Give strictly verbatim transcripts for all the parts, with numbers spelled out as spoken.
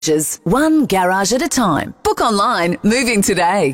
One garage at a time. Book online, moving today.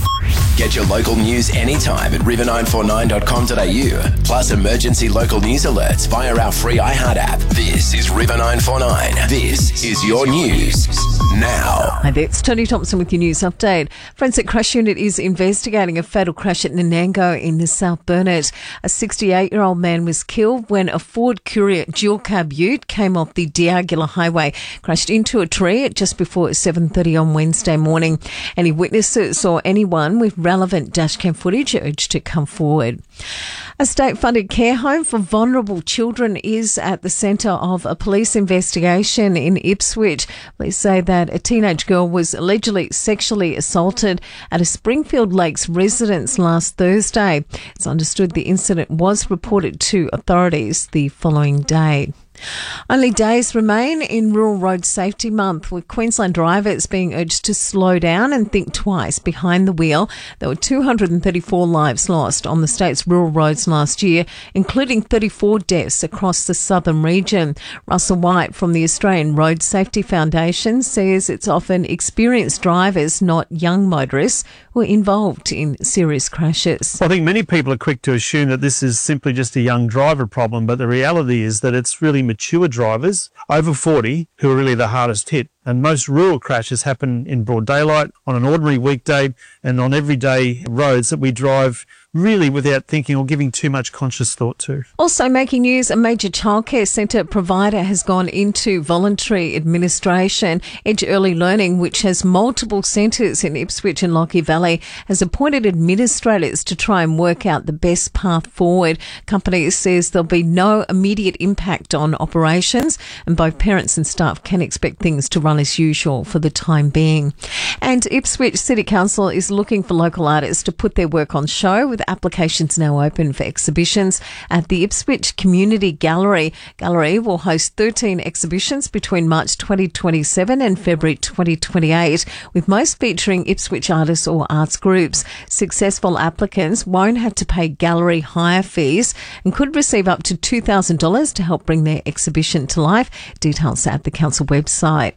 Get your local news anytime at river nine four nine dot com dot a u. Plus emergency local news alerts via our free iHeart app. This is River nine four nine. This is your news now. Hi there, it's Tony Thompson with your news update. Forensic Crash Unit is investigating a fatal crash at Nanango in the South Burnett. A sixty-eight-year-old man was killed when a Ford Courier dual cab ute came off the Diagula Highway, crashed into a tree at just before seven thirty on Wednesday morning. Any witnesses or anyone with relevant dashcam footage urged to come forward. A state-funded care home for vulnerable children is at the centre of a police investigation in Ipswich. Police say that a teenage girl was allegedly sexually assaulted at a Springfield Lakes residence last Thursday. It's understood the incident was reported to authorities the following day. Only days remain in Rural Road Safety Month, with Queensland drivers being urged to slow down and think twice behind the wheel. There were two hundred thirty-four lives lost on the state's rural roads last year, including thirty-four deaths across the southern region. Russell White from the Australian Road Safety Foundation says it's often experienced drivers, not young motorists, who are involved in serious crashes. I think many people are quick to assume that this is simply just a young driver problem, but the reality is that it's really mature drivers over forty who are really the hardest hit. And most rural crashes happen in broad daylight, on an ordinary weekday, and on everyday roads that we drive really without thinking or giving too much conscious thought to. Also making news, a major childcare centre provider has gone into voluntary administration. Edge Early Learning, which has multiple centres in Ipswich and Lockyer Valley, has appointed administrators to try and work out the best path forward. Company says there'll be no immediate impact on operations, and both parents and staff can expect things to run as usual for the time being. And Ipswich City Council is looking for local artists to put their work on show, with applications now open for exhibitions at the Ipswich Community Gallery. Gallery will host thirteen exhibitions between March twenty twenty-seven and February twenty twenty-eight, with most featuring Ipswich artists or arts groups. Successful applicants won't have to pay gallery hire fees and could receive up to two thousand dollars to help bring their exhibition to life. Details at the council website.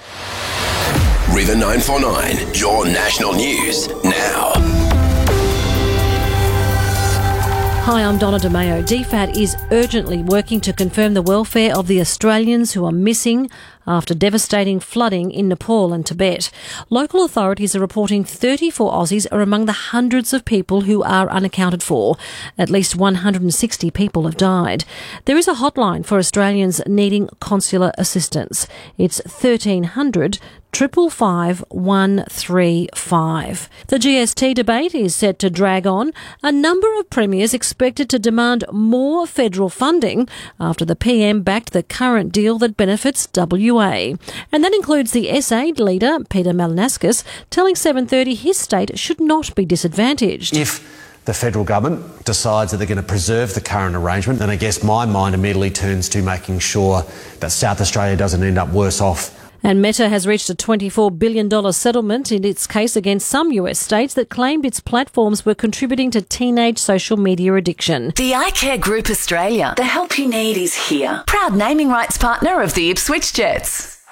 River nine four nine, your national news now. Hi, I'm Donna DeMayo. D FAT is urgently working to confirm the welfare of the Australians who are missing after devastating flooding in Nepal and Tibet. Local authorities are reporting thirty-four Aussies are among the hundreds of people who are unaccounted for. At least one hundred sixty people have died. There is a hotline for Australians needing consular assistance. It's thirteen hundred triple five one three five. The G S T debate is set to drag on. A number of premiers expected to demand more federal funding after the P M backed the current deal that benefits W A. And that includes the S A D leader, Peter Malinauskas, telling seven thirty his state should not be disadvantaged. If the federal government decides that they're going to preserve the current arrangement, then I guess my mind immediately turns to making sure that South Australia doesn't end up worse off. And Meta has reached a twenty-four billion dollars settlement in its case against some U S states that claimed its platforms were contributing to teenage social media addiction. The iCare Group Australia. The help you need is here. Proud naming rights partner of the Ipswich Jets.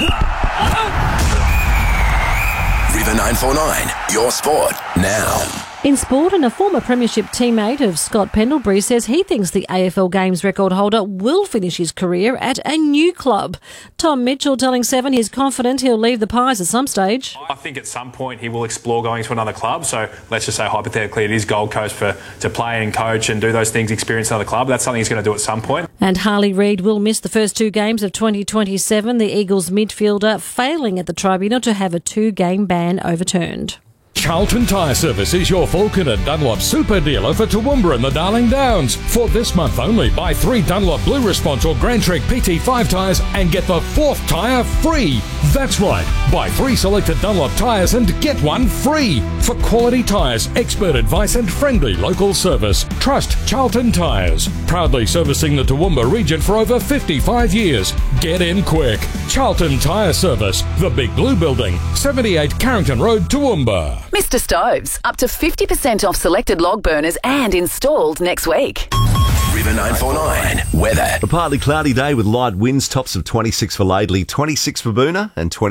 River nine four nine, your sport now. In sport, and a former premiership teammate of Scott Pendlebury says he thinks the A F L Games record holder will finish his career at a new club. Tom Mitchell telling Seven he's confident he'll leave the Pies at some stage. I think at some point he will explore going to another club. So let's just say hypothetically it is Gold Coast for to play and coach and do those things, experience another club. That's something he's going to do at some point. And Harley Reid will miss the first two games of twenty twenty-seven, the Eagles midfielder failing at the tribunal to have a two-game ban overturned. Charlton Tyre Service is your Falcon and Dunlop super dealer for Toowoomba and the Darling Downs. For this month only, buy three Dunlop Blue Response or Grand Trek P T five tyres and get the fourth tyre free. That's right, buy three selected Dunlop tyres and get one free. For quality tyres, expert advice and friendly local service, trust Charlton Tyres. Proudly servicing the Toowoomba region for over fifty-five years. Get in quick. Charlton Tyre Service, the Big Blue Building, seventy-eight Carrington Road, Toowoomba. Mister Stoves, up to fifty percent off selected log burners and installed next week. River nine four nine weather. A partly cloudy day with light winds, tops of twenty-six for Laidley, twenty-six for Boona and twenty